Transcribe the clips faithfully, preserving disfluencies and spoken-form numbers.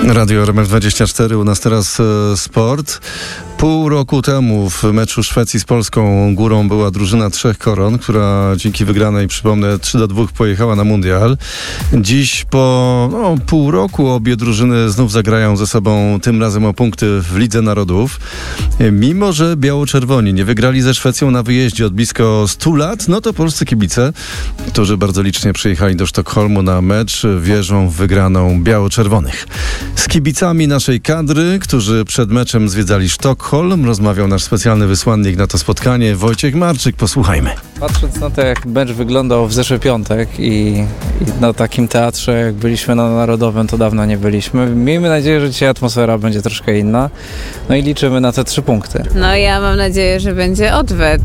Radio R M F dwadzieścia cztery, u nas teraz e, sport. Pół roku temu w meczu Szwecji z Polską górą była drużyna Trzech Koron, która dzięki wygranej, przypomnę, trzy do dwóch pojechała na mundial. Dziś po no, pół roku obie drużyny znów zagrają ze sobą, tym razem o punkty w Lidze Narodów. Mimo że biało-czerwoni nie wygrali ze Szwecją na wyjeździe od blisko stu lat, no to polscy kibice, którzy bardzo licznie przyjechali do Sztokholmu na mecz, wierzą w wygraną biało-czerwonych. Z kibicami naszej kadry, którzy przed meczem zwiedzali Sztokholm, rozmawiał nasz specjalny wysłannik na to spotkanie, Wojciech Marczyk. Posłuchajmy. Patrząc na to, jak mecz wyglądał w zeszły piątek i, i na takim teatrze, jak byliśmy na Narodowym, to dawno nie byliśmy. Miejmy nadzieję, że dzisiaj atmosfera będzie troszkę inna. No i liczymy na te trzy punkty. No ja mam nadzieję, że będzie odwet.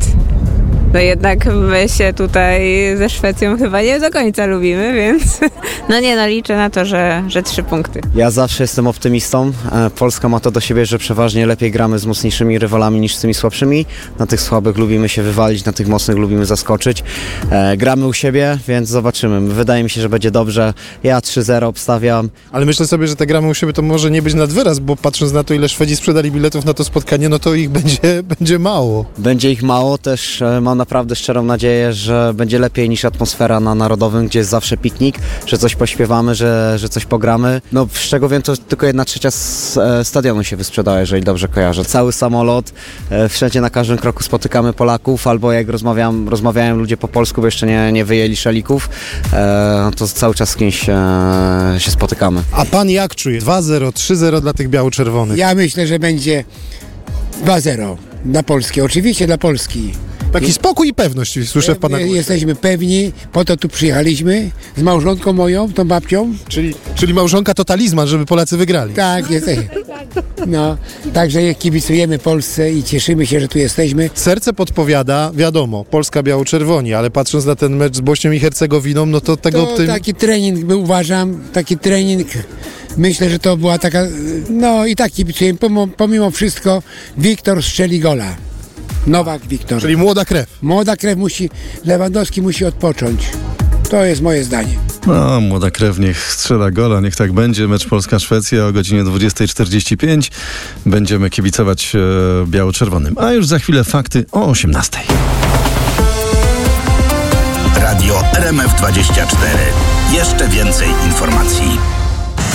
No jednak my się tutaj ze Szwecją chyba nie do końca lubimy, więc no nie, no liczę na to, że, że trzy punkty. Ja zawsze jestem optymistą. Polska ma to do siebie, że przeważnie lepiej gramy z mocniejszymi rywalami niż z tymi słabszymi. Na tych słabych lubimy się wywalić, na tych mocnych lubimy zaskoczyć. E, gramy u siebie, więc zobaczymy. Wydaje mi się, że będzie dobrze. Ja trzy zero obstawiam. Ale myślę sobie, że te gramy u siebie to może nie być nad wyraz, bo patrząc na to, ile Szwedzi sprzedali biletów na to spotkanie, no to ich będzie, będzie mało. Będzie ich mało, też e, mam naprawdę szczerą nadzieję, że będzie lepiej niż atmosfera na Narodowym, gdzie jest zawsze piknik, że coś pośpiewamy, że, że coś pogramy. No z czego wiem, to tylko jedna trzecia z e, stadionu się wysprzedała, jeżeli dobrze kojarzę. Cały samolot, e, wszędzie na każdym kroku spotykamy Polaków, albo jak rozmawiam, rozmawiają ludzie po polsku, bo jeszcze nie, nie wyjęli szalików, e, to cały czas z kimś e, się spotykamy. A pan jak czuje? dwa zero, trzy zero dla tych biało-czerwonych? Ja myślę, że będzie dwa zero dla Polski, oczywiście dla Polski. Taki spokój i pewność słyszę w pana głosie. Jesteśmy pewni, po to tu przyjechaliśmy z małżonką moją, tą babcią. Czyli, czyli małżonka to talizman, żeby Polacy wygrali. Tak, jesteśmy. No, także kibicujemy Polsce i cieszymy się, że tu jesteśmy. Serce podpowiada, wiadomo, Polska biało-czerwoni, ale patrząc na ten mecz z Bośnią i Hercegowiną, no to tego... To Tym... taki trening był, uważam, taki trening, myślę, że to była taka, no i tak kibicujemy, pomimo, pomimo wszystko Wiktor strzeli gola. Nowak Wiktor. Czyli młoda krew. Młoda krew musi, Lewandowski musi odpocząć. To jest moje zdanie. No, młoda krew niech strzela gola, niech tak będzie. Mecz Polska-Szwecja o godzinie dwudziestej czterdzieści pięć. Będziemy kibicować e, biało-czerwonym. A już za chwilę fakty o osiemnastej. Radio R M F dwadzieścia cztery. Jeszcze więcej informacji.